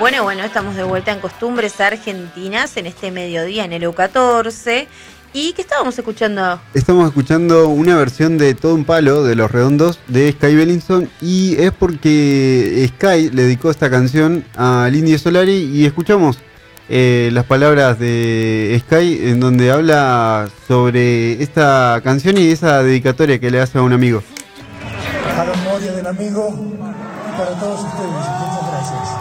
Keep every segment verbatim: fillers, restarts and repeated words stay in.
Bueno, bueno, estamos de vuelta en Costumbres Argentinas en este mediodía en el U catorce. ¿Y qué estábamos escuchando? Estamos escuchando una versión de Todo un Palo de Los Redondos de Sky Bellinson, y es porque Sky le dedicó esta canción al Indio Solari, y escuchamos eh, las palabras de Sky en donde habla sobre esta canción y esa dedicatoria que le hace a un amigo. A la memoria del amigo y para todos ustedes. Muchas gracias.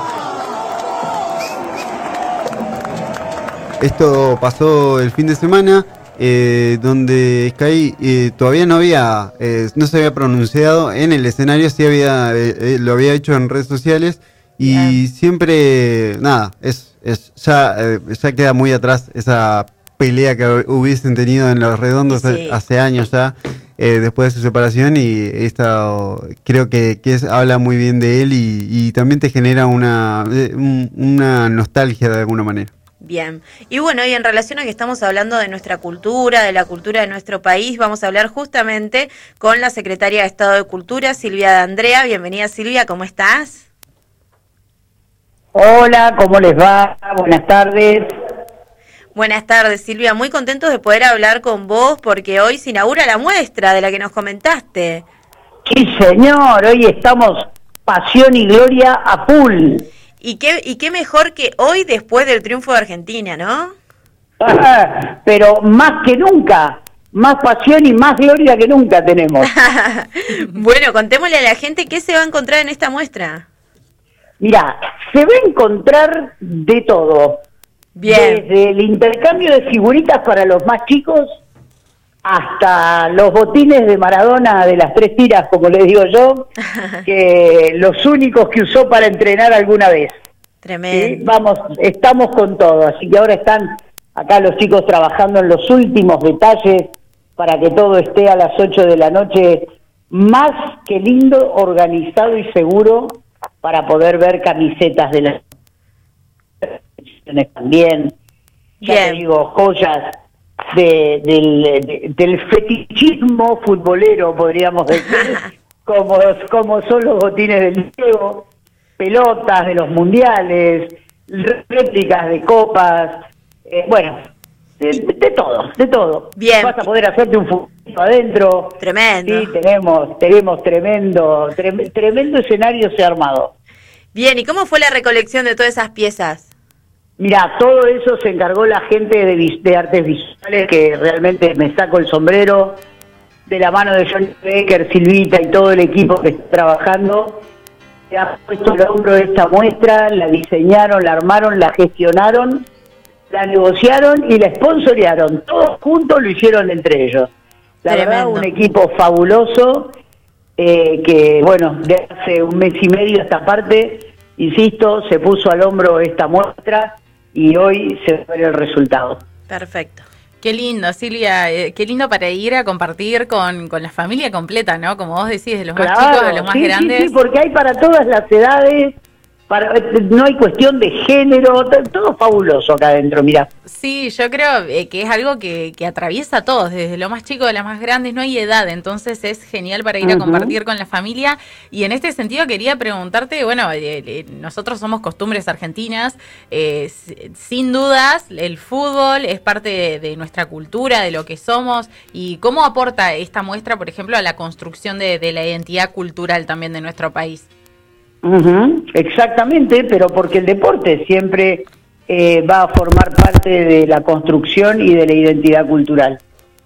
Esto pasó el fin de semana, eh, donde Sky eh, todavía no había, eh, no se había pronunciado en el escenario, sí había, eh, eh, lo había hecho en redes sociales, y yeah. siempre, nada, es, es ya, eh, ya queda muy atrás esa pelea que hubiesen tenido en Los Redondos sí. hace años ya, eh, después de su separación, y esta creo que, que es, habla muy bien de él, y, y también te genera una, una nostalgia de alguna manera. Bien, y bueno, y en relación a que estamos hablando de nuestra cultura, de la cultura de nuestro país, vamos a hablar justamente con la Secretaria de Estado de Cultura, Silvia D'Andrea. Bienvenida, Silvia, ¿cómo estás? Hola, ¿cómo les va? Buenas tardes. Buenas tardes, Silvia, muy contentos de poder hablar con vos porque hoy se inaugura la muestra de la que nos comentaste. Sí, señor, hoy estamos pasión y gloria a full. Y qué, y qué mejor que hoy después del triunfo de Argentina, ¿no? Ah, pero más que nunca, más pasión y más gloria que nunca tenemos. Bueno, contémosle a la gente qué se va a encontrar en esta muestra. Mirá, se va a encontrar de todo. Bien. Desde el intercambio de figuritas para los más chicos hasta los botines de Maradona de las tres tiras, como les digo yo, que los únicos que usó para entrenar alguna vez. Tremendo. ¿Sí? Vamos, estamos con todo, así que ahora están acá los chicos trabajando en los últimos detalles para que todo esté a las ocho de la noche, más que lindo, organizado y seguro, para poder ver camisetas de las también, ya Bien. te digo, joyas de, del, de, del fetichismo futbolero, podríamos decir, como, como son los botines del Diego, pelotas de los mundiales, réplicas de copas, eh, bueno, de, de todo, de todo. Bien. Vas a poder hacerte un futbolito adentro. Tremendo. Sí, tenemos, tenemos tremendo, trem, tremendo escenario se ha armado. Bien, ¿y cómo fue la recolección de todas esas piezas? Mira, todo eso se encargó la gente de, de artes visuales, que realmente me saco el sombrero, de la mano de Johnny Becker, Silvita y todo el equipo que está trabajando. Se ha puesto el hombro de esta muestra, la diseñaron, la armaron, la gestionaron, la negociaron y la sponsorearon. Todos juntos lo hicieron entre ellos. La Tremendo. verdad, un equipo fabuloso, eh, que bueno, de hace un mes y medio a esta parte, insisto, se puso al hombro esta muestra y hoy se ve el resultado. Perfecto. Qué lindo, Silvia, eh, qué lindo para ir a compartir con, con la familia completa, ¿no? Como vos decís, de los Claro, más chicos a los más sí, grandes. Sí, sí, porque hay para todas las edades, para, no hay cuestión de género, todo fabuloso acá adentro, mirá. Sí, yo creo eh, que es algo que, que atraviesa a todos, desde lo más chico a las más grandes, no hay edad, entonces es genial para ir Uh-huh. a compartir con la familia. Y en este sentido quería preguntarte, bueno, eh, eh, nosotros somos Costumbres Argentinas, eh, sin dudas el fútbol es parte de, de nuestra cultura, de lo que somos, y cómo aporta esta muestra, por ejemplo, a la construcción de, de la identidad cultural también de nuestro país. Uh-huh, exactamente, pero porque el deporte siempre eh, va a formar parte de la construcción y de la identidad cultural.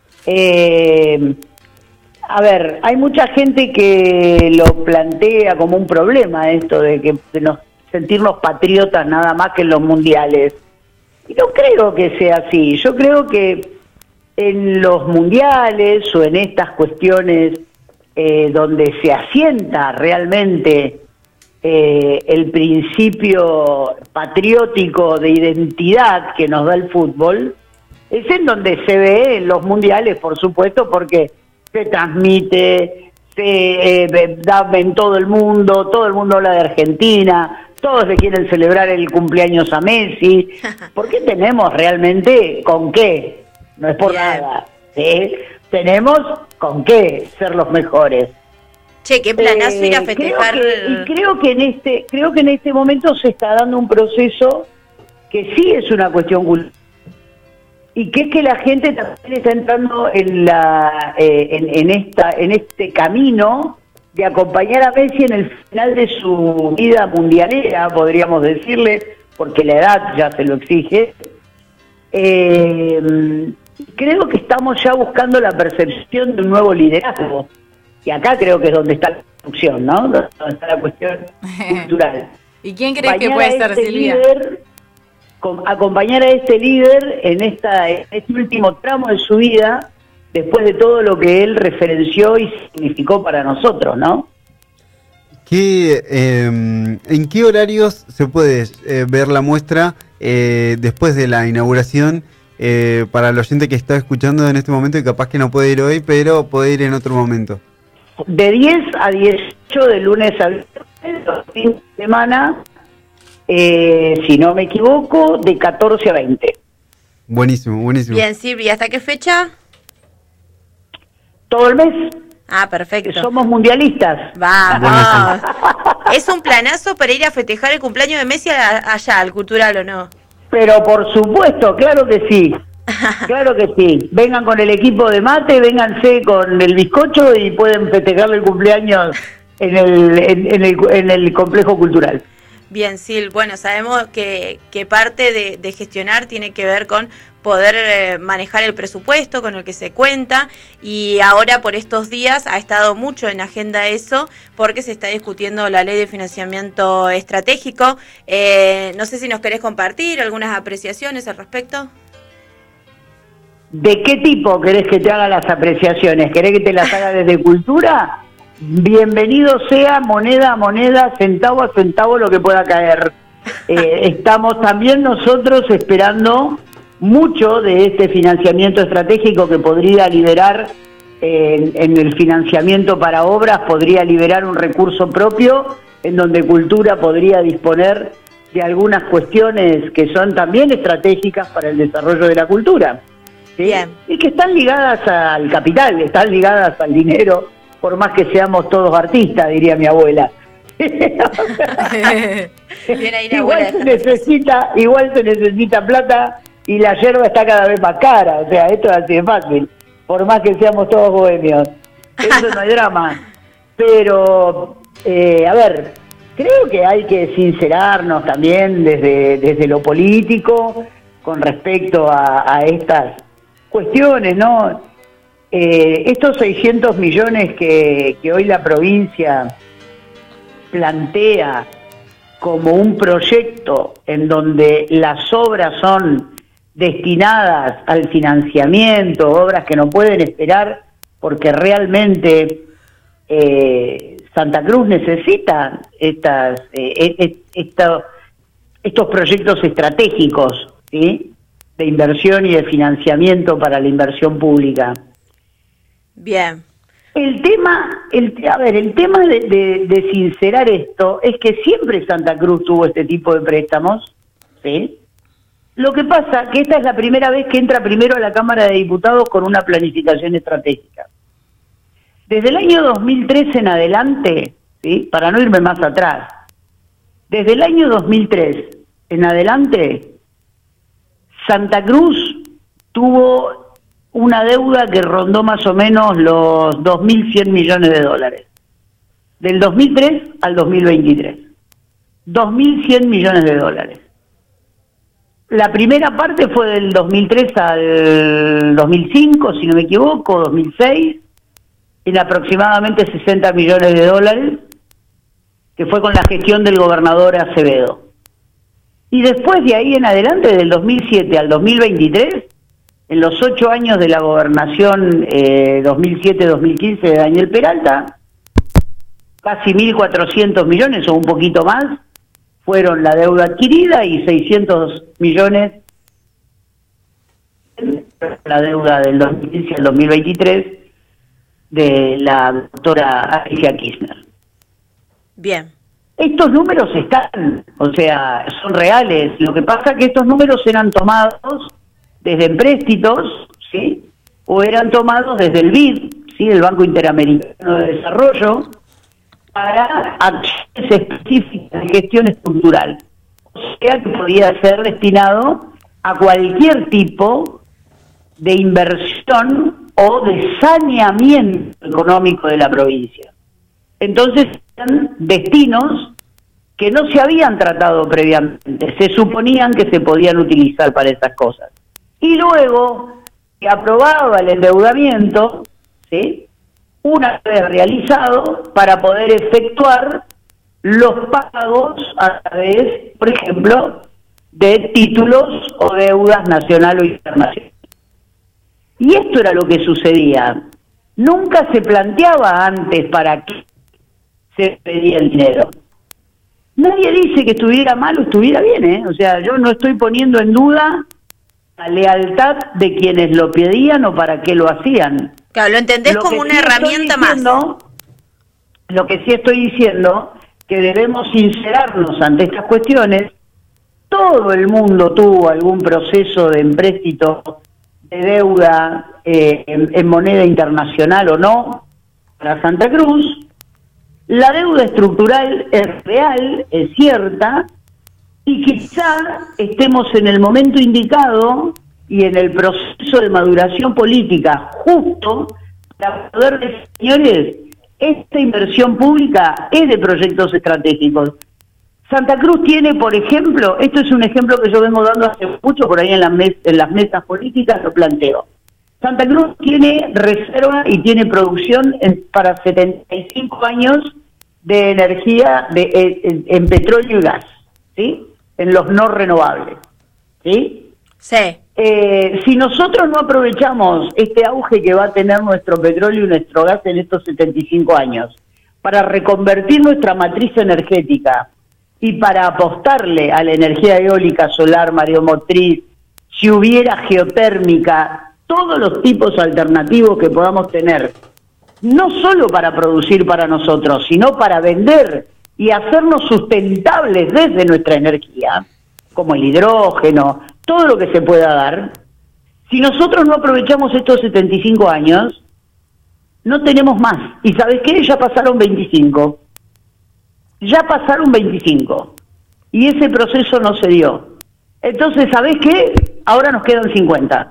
Eh, a ver, hay mucha gente que lo plantea como un problema esto de que de nos, sentirnos patriotas nada más que en los mundiales. Y no creo que sea así. Yo creo que en los mundiales o en estas cuestiones eh, donde se asienta realmente Eh, el principio patriótico de identidad que nos da el fútbol, es en donde se ve en los mundiales, por supuesto, porque se transmite, se eh, da en todo el mundo, todo el mundo habla de Argentina, todos le quieren celebrar el cumpleaños a Messi, porque tenemos realmente con qué, no es por Bien. nada, ¿sí? Tenemos con qué ser los mejores. Che, qué planazo ir a festejar. Creo que, y creo que en este, creo que en este momento se está dando un proceso que sí es una cuestión cultural y que es que la gente también está entrando en la, eh, en, en esta, en este camino de acompañar a Messi en el final de su vida mundialera, podríamos decirle, porque la edad ya se lo exige. Eh, creo que estamos ya buscando la percepción de un nuevo liderazgo. Y acá creo que es donde está la construcción, ¿no? Donde está la cuestión cultural. ¿Y quién crees que puede ser, este Silvia? Líder, con, acompañar a este líder en, esta, en este último tramo de su vida, después de todo lo que él referenció y significó para nosotros, ¿no? ¿Qué, eh, ¿En qué horarios se puede eh, ver la muestra eh, después de la inauguración? Eh, para el oyente que está escuchando en este momento y capaz que no puede ir hoy, pero puede ir en otro momento. De diez a dieciocho, de lunes a viernes, los fines de semana, eh, si no me equivoco, de catorce a veinte. Buenísimo, buenísimo. Bien, Silvia, ¿hasta qué fecha? Todo el mes. Ah, perfecto. Somos mundialistas. Vamos. ¿Es un planazo para ir a festejar el cumpleaños de Messi a- allá, al Cultural, o no? Pero por supuesto, claro que sí. Claro que sí. Vengan con el equipo de mate, vénganse con el bizcocho y pueden festejarle el cumpleaños en el, en, en el, en el complejo cultural. Bien, Sil, bueno, sabemos que, que parte de, de gestionar tiene que ver con poder eh, manejar el presupuesto con el que se cuenta, y ahora por estos días ha estado mucho en agenda eso porque se está discutiendo la ley de financiamiento estratégico. Eh, no sé si nos querés compartir algunas apreciaciones al respecto. ¿De qué tipo querés que te haga las apreciaciones? ¿Querés que te las haga desde cultura? Bienvenido sea, moneda a moneda, centavo a centavo, lo que pueda caer. Eh, estamos también nosotros esperando mucho de este financiamiento estratégico que podría liberar eh, en el financiamiento para obras, podría liberar un recurso propio en donde cultura podría disponer de algunas cuestiones que son también estratégicas para el desarrollo de la cultura. ¿Sí? Bien. Y que están ligadas al capital, están ligadas al dinero, por más que seamos todos artistas, diría mi abuela. Bien ahí la igual abuela se de- necesita, igual se necesita plata y la yerba está cada vez más cara, o sea, esto es así de fácil, por más que seamos todos bohemios. Eso no hay drama. Pero, eh, a ver, creo que hay que sincerarnos también desde, desde lo político con respecto a, a estas cuestiones, ¿no? Eh, estos seiscientos millones que, que hoy la provincia plantea como un proyecto en donde las obras son destinadas al financiamiento, obras que no pueden esperar porque realmente eh, Santa Cruz necesita estas, eh, et, esto, estos proyectos estratégicos, ¿sí?, de inversión y de financiamiento para la inversión pública. Bien. El tema, el, a ver, el tema de, de, de sincerar esto es que siempre Santa Cruz tuvo este tipo de préstamos, ¿sí? Lo que pasa que esta es la primera vez que entra primero a la Cámara de Diputados con una planificación estratégica. Desde el año dos mil tres en adelante, ¿sí?, para no irme más atrás, desde el año dos mil tres en adelante, Santa Cruz tuvo una deuda que rondó más o menos los dos mil cien millones de dólares. Del dos mil tres al dos mil veintitrés. dos mil cien millones de dólares. La primera parte fue del dos mil tres al dos mil cinco, si no me equivoco, dos mil seis, en aproximadamente sesenta millones de dólares, que fue con la gestión del gobernador Acevedo. Y después de ahí en adelante, del dos mil siete al dos mil veintitrés, en los ocho años de la gobernación eh, dos mil siete dos mil quince de Daniel Peralta, casi mil cuatrocientos millones o un poquito más fueron la deuda adquirida y seiscientos millones la deuda del dos mil quince al dos mil veintitrés de la doctora Alicia Kirchner. Bien. Estos números están, o sea, son reales. Lo que pasa es que estos números eran tomados desde empréstitos, ¿sí?, o eran tomados desde el B I D, ¿sí?, el Banco Interamericano de Desarrollo, para acciones específicas de gestión estructural. O sea que podía ser destinado a cualquier tipo de inversión o de saneamiento económico de la provincia. Entonces eran destinos que no se habían tratado previamente, se suponían que se podían utilizar para esas cosas. Y luego se aprobaba el endeudamiento, ¿sí?, una vez realizado, para poder efectuar los pagos a través, por ejemplo, de títulos o deudas nacional o internacional. Y esto era lo que sucedía. Nunca se planteaba antes para qué se pedía el dinero. Nadie dice que estuviera mal o estuviera bien, ¿eh? O sea, yo no estoy poniendo en duda la lealtad de quienes lo pedían o para qué lo hacían. Claro, lo entendés lo como una sí herramienta diciendo, más. Lo que sí estoy diciendo, que debemos sincerarnos ante estas cuestiones. Todo el mundo tuvo algún proceso de empréstito, de deuda eh, en, en moneda internacional o no, para Santa Cruz. La deuda estructural es real, es cierta, y quizá estemos en el momento indicado y en el proceso de maduración política justo para poder decir, señores, esta inversión pública es de proyectos estratégicos. Santa Cruz tiene, por ejemplo, esto es un ejemplo que yo vengo dando hace mucho, por ahí en las, mes, en las mesas políticas lo planteo. Santa Cruz tiene reserva y tiene producción en, para setenta y cinco años de energía de, en, en petróleo y gas, ¿sí?, en los no renovables, ¿sí? Sí. Eh, si nosotros no aprovechamos este auge que va a tener nuestro petróleo y nuestro gas en estos setenta y cinco años para reconvertir nuestra matriz energética y para apostarle a la energía eólica, solar, mareomotriz, si hubiera geotérmica, todos los tipos alternativos que podamos tener, no solo para producir para nosotros, sino para vender y hacernos sustentables desde nuestra energía, como el hidrógeno, todo lo que se pueda dar. Si nosotros no aprovechamos estos setenta y cinco años, no tenemos más. ¿Y sabes qué? Ya pasaron veinticinco. Ya pasaron veinticinco. Y ese proceso no se dio. Entonces, ¿sabes qué? Ahora nos quedan cincuenta.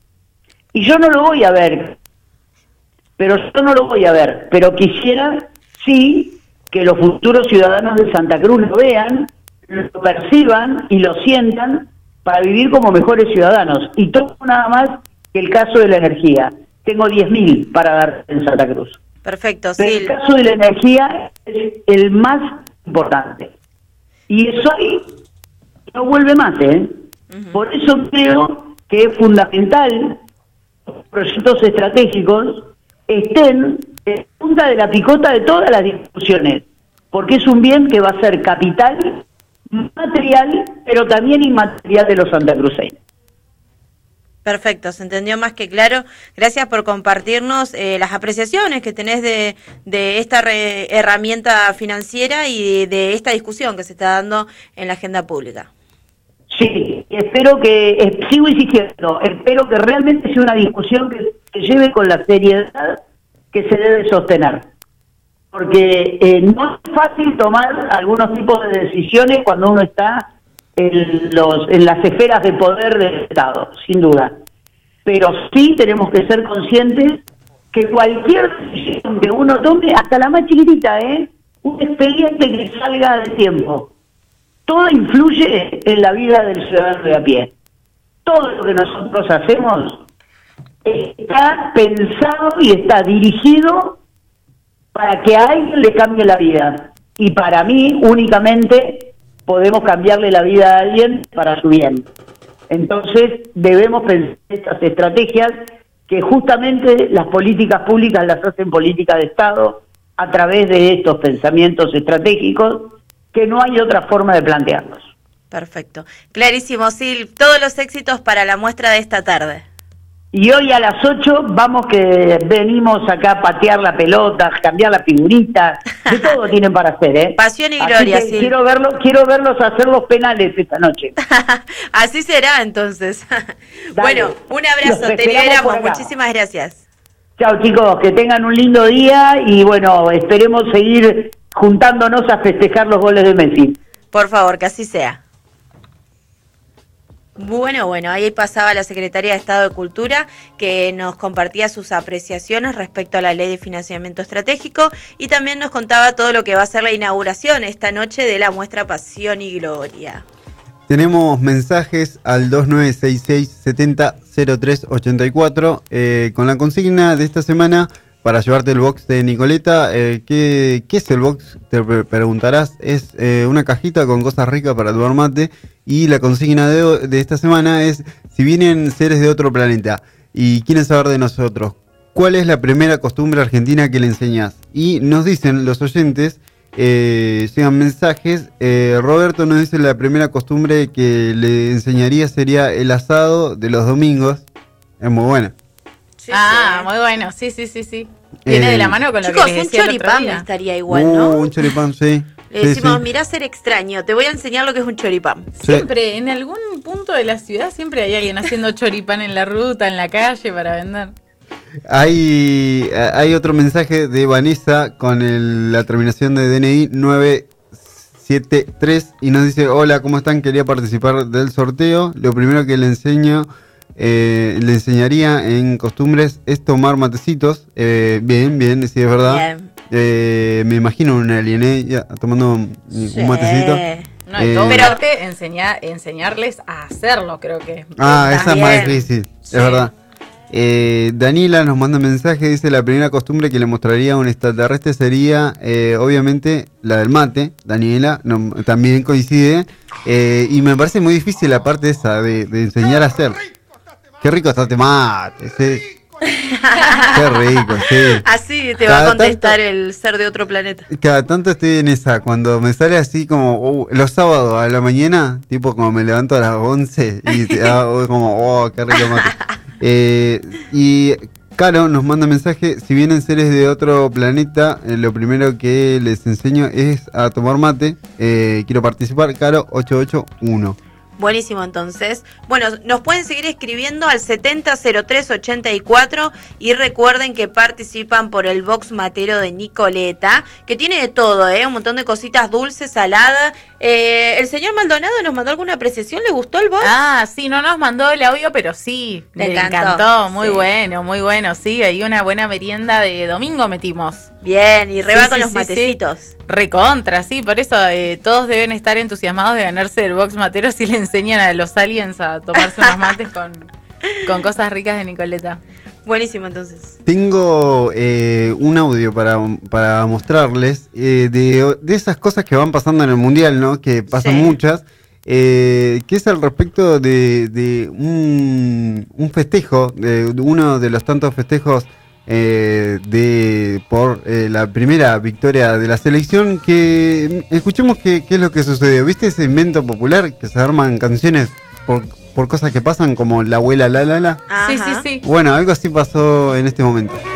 Y yo no lo voy a ver. Pero yo no lo voy a ver. Pero quisiera, sí, que los futuros ciudadanos de Santa Cruz lo vean, lo perciban y lo sientan para vivir como mejores ciudadanos. Y tomo nada más que el caso de la energía. Tengo diez mil para dar en Santa Cruz. Perfecto, Pero sí. El caso de la energía es el más importante. Y eso ahí no vuelve más, ¿eh? Uh-huh. Por eso creo que es fundamental que los proyectos estratégicos estén en punta de la picota de todas las discusiones, porque es un bien que va a ser capital, material, pero también inmaterial de los santacruceños. Perfecto, se entendió más que claro. Gracias por compartirnos eh, las apreciaciones que tenés de, de esta re, herramienta financiera y de, de esta discusión que se está dando en la agenda pública. Sí, espero que, eh, sigo insistiendo, espero que realmente sea una discusión que se lleve con la seriedad que se debe sostener. Porque eh, no es fácil tomar algunos tipos de decisiones cuando uno está en, los, en las esferas de poder del Estado, sin duda. Pero sí tenemos que ser conscientes que cualquier decisión que uno tome, hasta la más chiquitita, ¿eh? un expediente que salga de tiempo, todo influye en la vida del ciudadano de a pie. Todo lo que nosotros hacemos está pensado y está dirigido para que a alguien le cambie la vida. Y para mí, únicamente, podemos cambiarle la vida a alguien para su bien. Entonces, debemos pensar estas estrategias que justamente las políticas públicas las hacen política de Estado a través de estos pensamientos estratégicos que no hay otra forma de plantearlos. Perfecto. Clarísimo, Sil. Todos los éxitos para la muestra de esta tarde. Y hoy a las ocho vamos que venimos acá a patear la pelota, cambiar la figurita, de todo tienen para hacer, ¿eh? Pasión y gloria, sí. Quiero verlo, quiero verlos hacer los penales esta noche. Así será, entonces. Bueno, un abrazo, te liberamos. Muchísimas gracias. Chao, chicos, que tengan un lindo día y bueno, esperemos seguir juntándonos a festejar los goles de Messi. Por favor, que así sea. Bueno, bueno, ahí pasaba la Secretaría de Estado de Cultura, que nos compartía sus apreciaciones respecto a la Ley de Financiamiento Estratégico y también nos contaba todo lo que va a ser la inauguración esta noche de la muestra Pasión y Gloria. Tenemos mensajes al dos nueve seis seis, setenta, cero tres ochenta y cuatro eh, con la consigna de esta semana para llevarte el box de Nicoleta. Eh, ¿qué, ¿Qué es el box? Te preguntarás. Es eh, una cajita con cosas ricas para tomar mate. Y la consigna de, de esta semana es: si vienen seres de otro planeta y quieren saber de nosotros, ¿cuál es la primera costumbre argentina que le enseñás? Y nos dicen los oyentes, eh, llegan mensajes. eh, Roberto nos dice: la primera costumbre que le enseñaría sería el asado de los domingos. Es muy buena. Sí, ah, sí. Muy bueno, sí, sí, sí, sí. Viene eh, de la mano con lo chicos, que les decía un choripán estaría igual, ¿no? Uh, un choripán, sí. Le decimos, sí, sí. Mirá, ser extraño, te voy a enseñar lo que es un choripán. Siempre, sí. En algún punto de la ciudad, siempre hay alguien haciendo choripán en la ruta, en la calle, para vender. Hay, hay otro mensaje de Vanessa con el, la terminación de D N I nueve siete tres y nos dice: hola, ¿cómo están? Quería participar del sorteo. Lo primero que le enseño... Eh, le enseñaría en costumbres es tomar matecitos. eh, Bien, bien, sí, es verdad. Bien. Eh, me imagino una aliené tomando sí. un matecito. No, eh, todo pero aparte enseñar, enseñarles a hacerlo, creo que. Ah, esa es más difícil, sí. Es verdad. eh, Daniela nos manda un mensaje, dice: la primera costumbre que le mostraría a un extraterrestre sería eh, obviamente la del mate. Daniela no, también coincide. eh, Y me parece muy difícil la parte esa de, de enseñar a hacer. Qué rico está este mate, sí. Qué rico, sí. Así te cada va a contestar tanto, el ser de otro planeta. Cada tanto estoy en esa, cuando me sale así como uh, los sábados a la mañana, tipo como me levanto a las once y te hago como, oh, qué rico mate. Eh, y Caro nos manda mensaje: si vienen seres de otro planeta, eh, lo primero que les enseño es a tomar mate. Eh, quiero participar, Caro ocho ocho uno. Buenísimo, entonces. Bueno, nos pueden seguir escribiendo al setenta cero tres ochenta y cuatro y recuerden que participan por el box matero de Nicoleta, que tiene de todo, ¿eh? Un montón de cositas dulces, saladas. Eh, el señor Maldonado nos mandó alguna apreciación, ¿le gustó el box? Ah, sí, no nos mandó el audio, pero sí, le, le encantó. encantó. Muy sí. bueno, muy bueno, sí, ahí una buena merienda de domingo metimos. Bien, y reba sí, con sí, los sí, matecitos. Sí. Recontra, sí, por eso eh, todos deben estar entusiasmados de ganarse el box matero si le enseñan a los aliens a tomarse unos mates con, con cosas ricas de Nicoleta. Buenísimo, entonces. Tengo eh, un audio para, para mostrarles eh, de, de esas cosas que van pasando en el Mundial, ¿no? Que pasan sí. muchas. Eh, que es al respecto de, de un, un festejo, de uno de los tantos festejos eh, de por eh, la primera victoria de la selección. Que escuchemos qué, qué es lo que sucedió. ¿Viste ese invento popular que se arman canciones por, por cosas que pasan como la abuela la la la? Sí, sí, sí. Bueno, algo así pasó en este momento.